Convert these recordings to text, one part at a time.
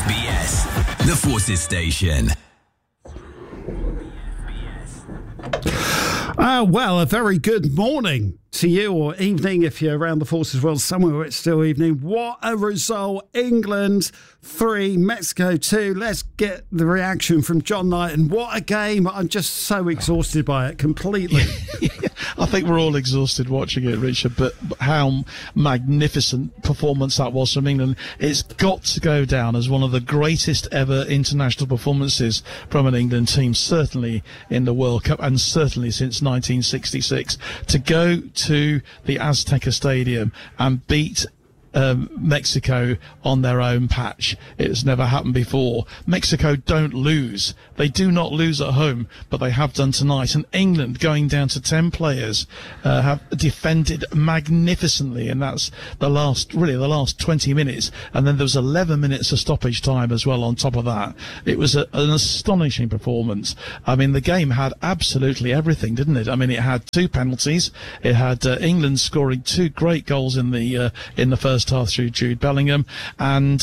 EFBS, the Forces Station. Well, a very good morning to you, or evening if you're around the Forces world somewhere where it's still evening. What a result. England 3, Mexico 2. Let's get the reaction from John Knighton. What a game. I'm just so exhausted by it completely. I think we're all exhausted watching it, Richard, but how magnificent performance that was from England. It's got to go down as one of the greatest ever international performances from an England team, certainly in the World Cup and certainly since 1966. To go to the Azteca Stadium and beat Mexico on their own patch. It's never happened before. Mexico don't lose. They do not lose at home, but they have done tonight. And England, going down to 10 players, have defended magnificently, and that's the last 20 minutes. And then there was 11 minutes of stoppage time as well on top of that. It was an astonishing performance. I mean, the game had absolutely everything, didn't it? I mean, it had 2 penalties. It had England scoring 2 great goals in the first half through Jude Bellingham, and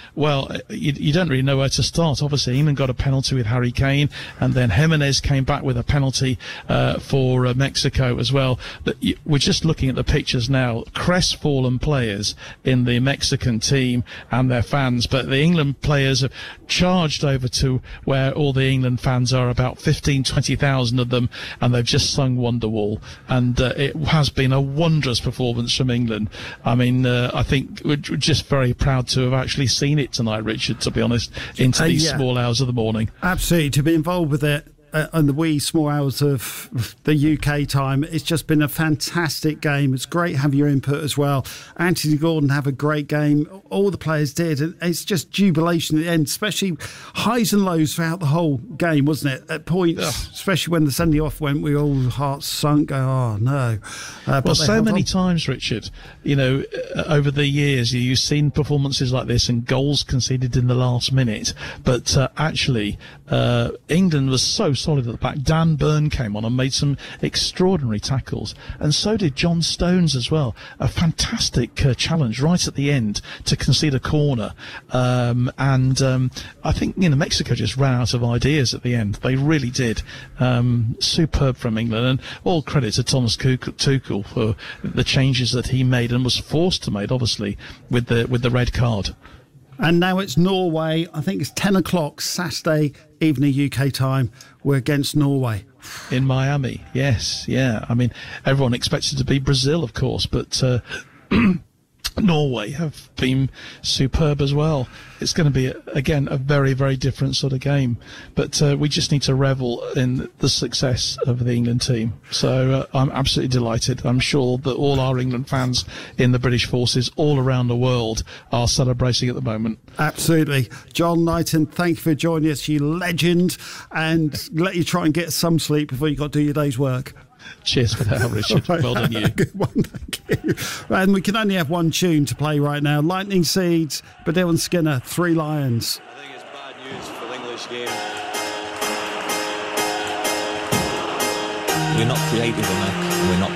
you don't really know where to start. Obviously, England got a penalty with Harry Kane, and then Jimenez came back with a penalty for Mexico as well. We're just looking at the pictures now, crestfallen players in the Mexican team and their fans, but the England players have charged over to where all the England fans are, about 20,000 of them, and they've just sung Wonderwall, and it has been a wondrous performance from England. I mean, I think we're just very proud to have actually seen it tonight, Richard, to be honest, into these small hours of the morning. Absolutely, to be involved with it in the wee small hours of the UK time. It's just been a fantastic game. It's great to have your input as well. Anthony Gordon have a great game. All the players did. And it's just jubilation at the end, especially highs and lows throughout the whole game, wasn't it? At points, especially when the sending off went, we all hearts sunk. Oh, no. Well, so many times, Richard, over the years, you've seen performances like this and goals conceded in the last minute. But actually, England was so solid at the back. Dan Burn came on and made some extraordinary tackles, and so did John Stones as well. A fantastic challenge right at the end to concede a corner, and I think Mexico just ran out of ideas at the end. They really did. Superb from England, and all credit to Thomas Tuchel for the changes that he made and was forced to make, obviously, with the red card. And now it's Norway. I think it's 10 o'clock Saturday evening UK time. We're against Norway. In Miami, yes, yeah. I mean, everyone expected to be Brazil, of course, but Norway have been superb as well. It's going to be, again, a very, very different sort of game. But we just need to revel in the success of the England team. So I'm absolutely delighted. I'm sure that all our England fans in the British Forces all around the world are celebrating at the moment. Absolutely. John Knighton, thank you for joining us, you legend. And let you try and get some sleep before you've got to do your day's work. Cheers for that, Richard. Well done, you. Good one, thank you. And we can only have one tune to play right now. Lightning Seeds, Baddiel and Skinner, Three Lions. I think it's bad news for the English game. We're not creative enough. We're not